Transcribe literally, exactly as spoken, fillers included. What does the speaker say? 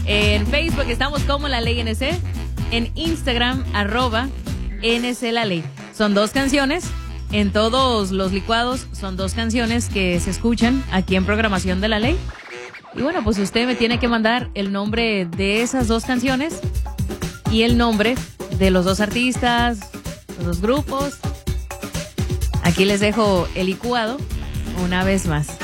En Facebook estamos como La Ley N C. En Instagram, arroba N C La Ley. Son dos canciones. En todos los licuados son dos canciones que se escuchan aquí en Programación de La Ley. Y bueno, pues usted me tiene que mandar el nombre de esas dos canciones y el nombre de los dos artistas, los dos grupos. Aquí les dejo el licuado una vez más.